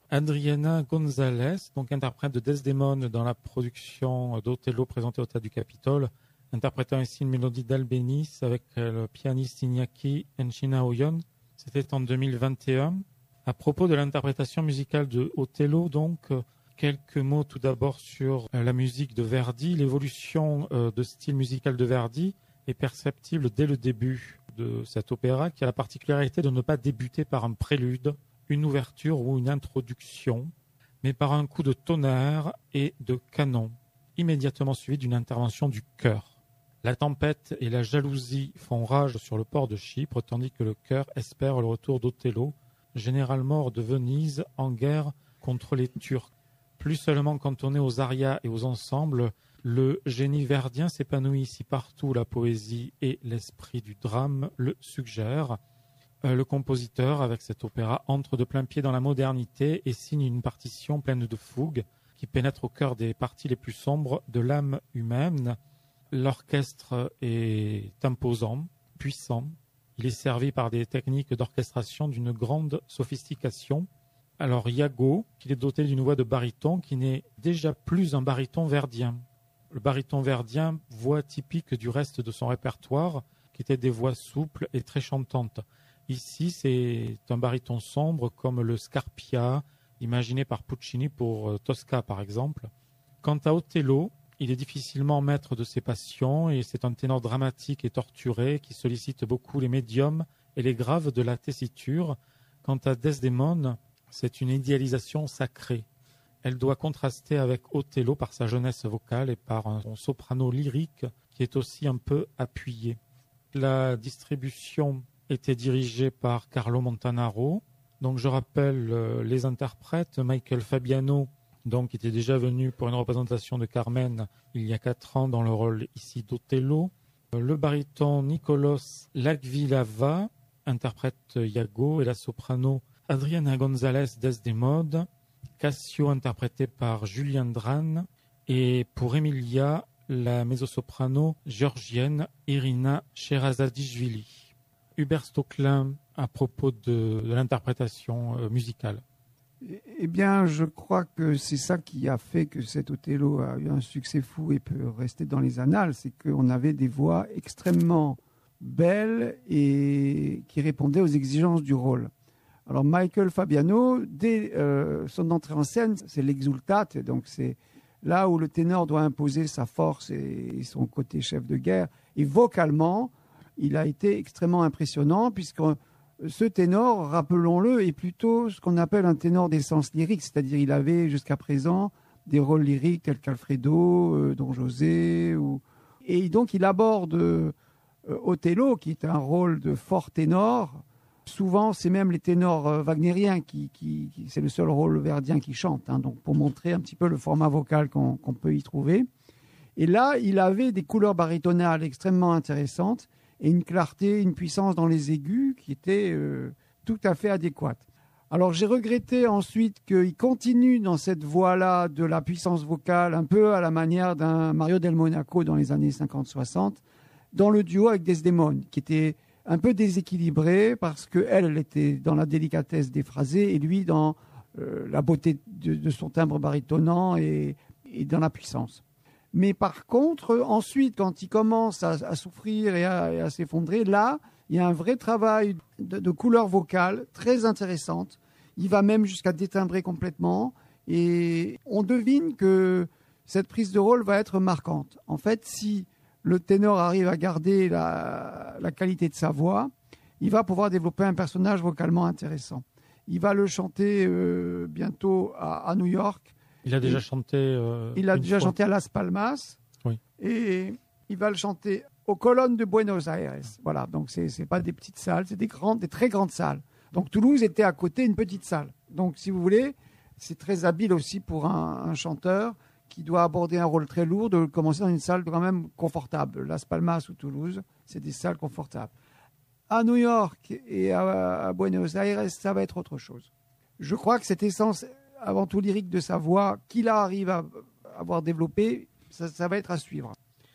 Adriana González, donc interprète de Desdemone dans la production d'Othello présentée au Théâtre du Capitole, interprétant ici une mélodie d'Albéniz avec le pianiste Iñaki Enchinaoyon. C'était en 2021. À propos de l'interprétation musicale de Othello, donc, quelques mots tout d'abord sur la musique de Verdi. L'évolution de style musical de Verdi est perceptible dès le début de cet opéra, qui a la particularité de ne pas débuter par un prélude, une ouverture ou une introduction, mais par un coup de tonnerre et de canon, immédiatement suivi d'une intervention du chœur. La tempête et la jalousie font rage sur le port de Chypre, tandis que le chœur espère le retour d'Othello, général mort de Venise, en guerre contre les Turcs. Plus seulement cantonné aux arias et aux ensembles, le génie verdien s'épanouit ici partout. La poésie et l'esprit du drame le suggèrent. Le compositeur, avec cet opéra, entre de plein pied dans la modernité et signe une partition pleine de fougue qui pénètre au cœur des parties les plus sombres de l'âme humaine. L'orchestre est imposant, puissant. Il est servi par des techniques d'orchestration d'une grande sophistication. Alors Iago, il est doté d'une voix de baryton qui n'est déjà plus un baryton verdien. Le baryton verdien, voix typique du reste de son répertoire, qui était des voix souples et très chantantes. Ici, c'est un baryton sombre comme le Scarpia, imaginé par Puccini pour Tosca par exemple. Quant à Othello, il est difficilement maître de ses passions et c'est un ténor dramatique et torturé qui sollicite beaucoup les médiums et les graves de la tessiture. Quant à Desdémone, c'est une idéalisation sacrée. Elle doit contraster avec Othello par sa jeunesse vocale et par un soprano lyrique qui est aussi un peu appuyé. La distribution était dirigée par Carlo Montanaro. Donc je rappelle les interprètes. Michael Fabiano, donc, qui était déjà venu pour une représentation de Carmen il y a 4 ans dans le rôle ici d'Othello. Le baryton Nicolas Lagvilava interprète Iago et la soprano Adriana González Desdemone. Cassio interprété par Julien Dran. Et pour Emilia, la mezzo-soprano géorgienne Irina Sherazadishvili. Hubert Stocklin, à propos de l'interprétation musicale. Eh bien, je crois que c'est ça qui a fait que cet Othello a eu un succès fou et peut rester dans les annales, c'est qu'on avait des voix extrêmement belles et qui répondaient aux exigences du rôle. Alors Michael Fabiano, dès son entrée en scène, c'est l'exultate, donc c'est là où le ténor doit imposer sa force et son côté chef de guerre. Et vocalement, il a été extrêmement impressionnant puisque ce ténor, rappelons-le, est plutôt ce qu'on appelle un ténor d'essence lyrique, c'est-à-dire il avait jusqu'à présent des rôles lyriques tels qu'Alfredo, Don José, et donc il aborde Othello, qui est un rôle de fort ténor. Souvent, c'est même les ténors wagnériens qui c'est le seul rôle verdien qui chante, hein, donc pour montrer un petit peu le format vocal qu'on peut y trouver. Et là, il avait des couleurs barytonales extrêmement intéressantes et une clarté, une puissance dans les aigus qui était tout à fait adéquate. Alors j'ai regretté ensuite qu'il continue dans cette voie-là de la puissance vocale, un peu à la manière d'un Mario del Monaco dans les années 50-60, dans le duo avec Desdémone, qui était un peu déséquilibré parce qu'elle était dans la délicatesse des phrasés et lui dans la beauté de son timbre barytonnant et dans la puissance. Mais par contre, ensuite, quand il commence à souffrir et à s'effondrer, là, il y a un vrai travail de couleur vocale très intéressante. Il va même jusqu'à détimbrer complètement. Et on devine que cette prise de rôle va être marquante. En fait, si le ténor arrive à garder la qualité de sa voix, il va pouvoir développer un personnage vocalement intéressant. Il va le chanter bientôt à New York. Il a déjà chanté. Il a déjà chanté à Las Palmas. Oui. Et il va le chanter aux Colonnes de Buenos Aires. Voilà, donc c'est pas des petites salles, c'est des très grandes salles. Donc Toulouse était à côté une petite salle. Donc si vous voulez, c'est très habile aussi pour un chanteur qui doit aborder un rôle très lourd de commencer dans une salle quand même confortable. Las Palmas ou Toulouse, c'est des salles confortables. À New York et à Buenos Aires, ça va être autre chose. Je crois que cette essence avant tout lyrique de sa voix, qu'il arrive à avoir développé, ça va être à suivre.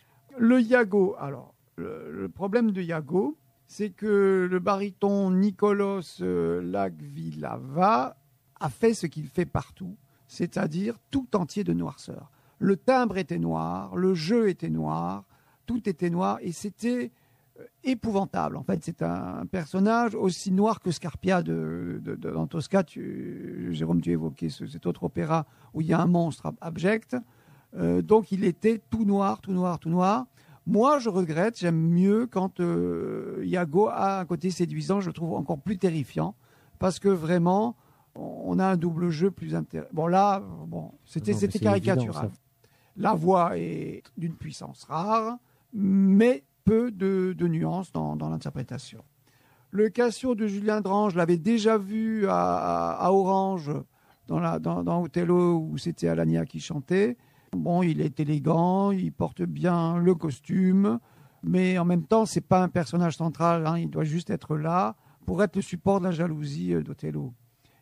Le Iago, alors, le problème de Iago, c'est que le baryton Nicolas Lagvilava a fait ce qu'il fait partout, c'est-à-dire tout entier de noirceur. Le timbre était noir, le jeu était noir, tout était noir et c'était épouvantable. En fait, c'est un personnage aussi noir que Scarpia dans Tosca. Jérôme, tu évoquais cet autre opéra où il y a un monstre abject. Donc, il était tout noir, tout noir, tout noir. Moi, je regrette, j'aime mieux quand Iago a un côté séduisant, je le trouve encore plus terrifiant, parce que vraiment, on a un double jeu plus intéressant. Bon, là, c'était caricatural. Évident, la voix est d'une puissance rare, mais peu de nuances dans l'interprétation. Le Cassio de Julien Drange, je l'avais déjà vu à Orange, dans Othello, où c'était Alania qui chantait. Bon, il est élégant, il porte bien le costume, mais en même temps, c'est pas un personnage central, hein, il doit juste être là pour être le support de la jalousie d'Othello.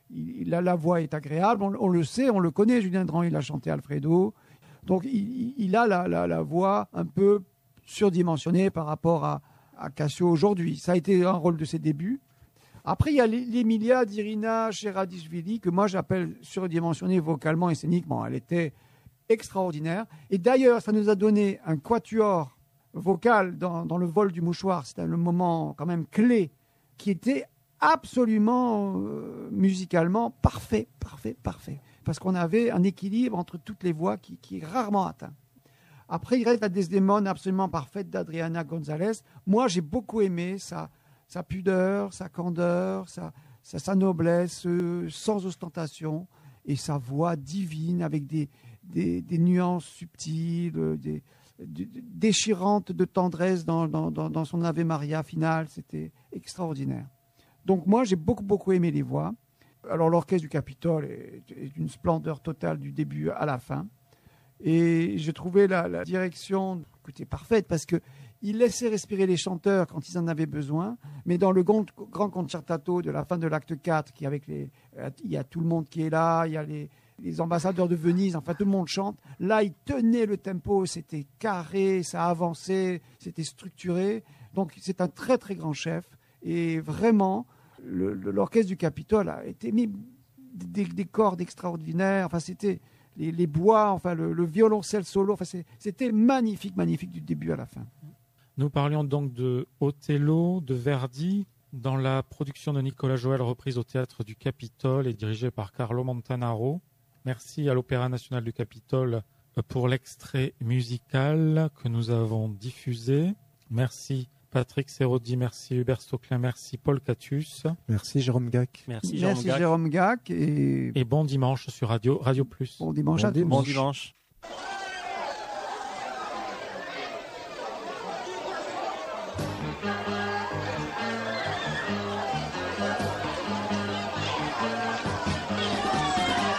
La voix est agréable, on le sait, on le connaît, Julien Drange, il a chanté Alfredo. Donc, il a la voix un peu surdimensionnée par rapport à Cassio aujourd'hui. Ça a été un rôle de ses débuts. Après, il y a l'Emilia d'Irina Sheradishvili, que moi j'appelle surdimensionnée vocalement et scéniquement. Elle était extraordinaire. Et d'ailleurs, ça nous a donné un quatuor vocal dans le vol du mouchoir. C'était le moment quand même clé qui était absolument musicalement parfait. Parce qu'on avait un équilibre entre toutes les voix qui est rarement atteint. Après, il reste la Desdémone absolument parfaite d'Adriana González. Moi, j'ai beaucoup aimé sa pudeur, sa candeur, sa noblesse, sans ostentation, et sa voix divine avec des nuances subtiles, déchirantes de tendresse dans son Ave Maria finale. C'était extraordinaire. Donc moi, j'ai beaucoup aimé les voix. Alors l'orchestre du Capitole est une splendeur totale du début à la fin. Et j'ai trouvé la direction écoutez, parfaite parce qu'il laissait respirer les chanteurs quand ils en avaient besoin. Mais dans le grand concertato de la fin de l'acte 4, il y a tout le monde qui est là, il y a les ambassadeurs de Venise, enfin tout le monde chante. Là, il tenait le tempo, c'était carré, ça avançait, c'était structuré. Donc c'est un très très grand chef. Et vraiment, l'orchestre du Capitole a été mis des cordes extraordinaires. Enfin, c'était les bois, enfin le violoncelle solo. Enfin, c'était magnifique du début à la fin. Nous parlions donc de Othello, de Verdi, dans la production de Nicolas Joël, reprise au Théâtre du Capitole et dirigée par Carlo Montanaro. Merci à l'Opéra national du Capitole pour l'extrait musical que nous avons diffusé. Merci Patrick Serodi, merci Hubert Stoclin, merci Paul Catius. Merci Jérôme Gac. Merci Jérôme Gac. Et bon dimanche sur Radio Plus. Bon dimanche à tous. Bon dimanche.